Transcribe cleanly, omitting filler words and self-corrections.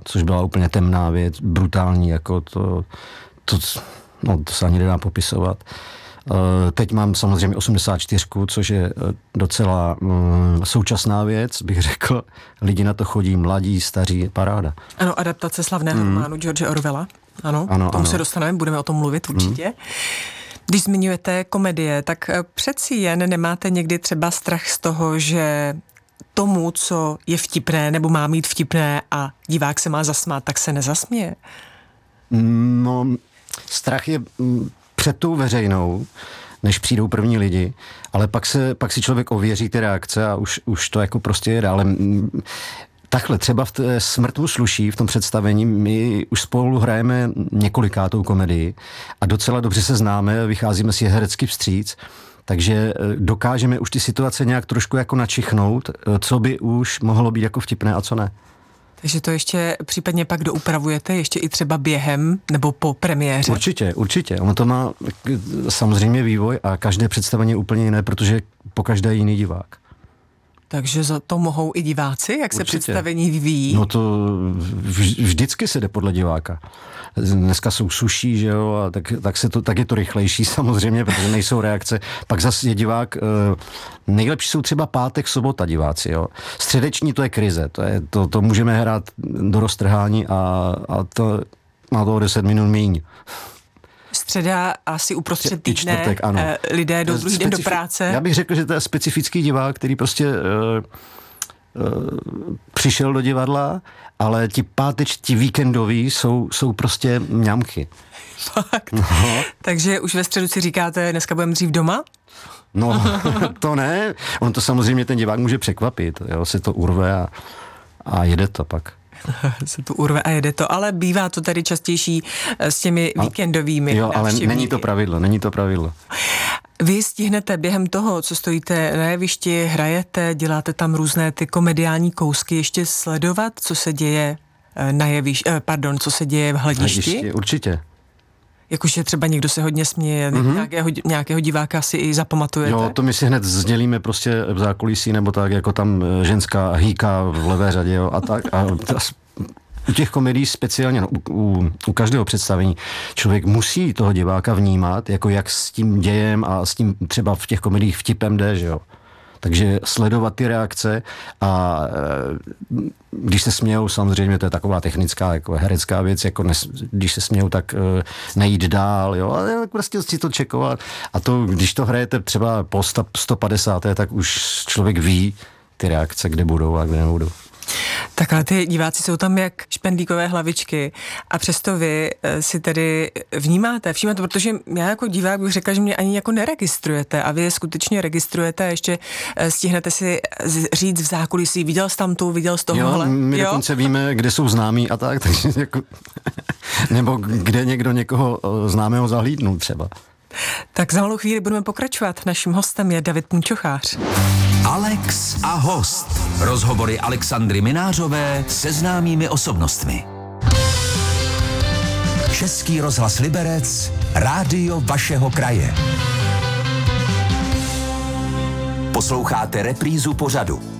což byla úplně temná věc, brutální, jako to se ani nedá popisovat. Teď mám samozřejmě 84, což je docela současná věc, bych řekl. Lidi na to chodí, mladí, staří, paráda. Ano, adaptace slavného románu George Orwella. Ano, tomu se dostaneme, budeme o tom mluvit určitě. Když zmiňujete komedie, tak přeci jen nemáte někdy třeba strach z toho, že tomu, co je vtipné nebo má mít vtipné a divák se má zasmát, tak se nezasměje? No, strach je před tou veřejnou, než přijdou první lidi, ale pak si člověk ověří ty reakce a už to jako prostě jede, ale takhle třeba v Smrtvu sluší, v tom představení, my už spolu hrajeme několikátou komedii a docela dobře se známe, vycházíme si herecky vstříc, takže dokážeme už ty situace nějak trošku jako načichnout, co by už mohlo být jako vtipné a co ne. Takže to ještě případně pak doupravujete, ještě i třeba během nebo po premiéře? Určitě. Ono to má samozřejmě vývoj a každé představení je úplně jiné, protože pokaždé je jiný divák. Takže za to mohou i diváci, jak se představení vyvíjí? No to vždycky se jde podle diváka. Dneska jsou suší, že jo, a tak je to rychlejší samozřejmě, protože nejsou reakce. Pak zase je divák, nejlepší jsou třeba pátek, sobota diváci, jo. Středeční to je krize, to můžeme hrát do roztrhání a to má to 10 minut míň. Středa asi uprostřed týdne, čtvrtek, ano. Lidé jdou druhý den do práce. Já bych řekl, že to je specifický divák, který prostě přišel do divadla, ale ti víkendoví jsou prostě mňamky. Fakt. No. Takže už ve středu si říkáte, dneska budeme dřív doma? No, to ne. On to samozřejmě ten divák může překvapit. Jo, se to urve a jede to pak. Se to urve a jede to, ale bývá to tady častější s těmi víkendovými návštěvníky. Ale není to pravidlo. Vy stihnete během toho, co stojíte na jevišti, hrajete, děláte tam různé ty komediální kousky, ještě sledovat, co se děje co se děje v hledišti? Určitě. Jakože třeba někdo se hodně směje, nějakého diváka si i zapamatujete? Jo, to my si hned sdělíme prostě v zákulisí, nebo tak, jako tam ženská hýká v levé řadě, jo, a tak. A u těch komedií speciálně, no, u každého představení, člověk musí toho diváka vnímat, jako jak s tím dějem a s tím třeba v těch komediích vtipem jde, že jo. Takže sledovat ty reakce a když se smějou, samozřejmě to je taková technická, jako herecká věc, jako když se smějou, tak nejít dál, jo, ale prostě si to čekovat. A to, když to hrajete třeba po 150, tak už člověk ví ty reakce, kde budou a kde nebudou. Tak ale ty diváci jsou tam jak špendlíkové hlavičky a přesto vy si tedy všímáte, protože já jako divák bych řekla, že mě ani jako neregistrujete a vy je skutečně registrujete a ještě stihnete si říct v zákulisí, viděl jsi tamtu, viděl jsi tohohle. Jo, my dokonce víme, kde jsou známí a tak, takže jako, nebo kde někdo někoho známého zahlídnul třeba. Tak za malou chvíli budeme pokračovat. Naším hostem je David Punčochář. Alex a host. Rozhovory Alexandry Minářové se známými osobnostmi. Český rozhlas Liberec, rádio vašeho kraje. Posloucháte reprízu pořadu.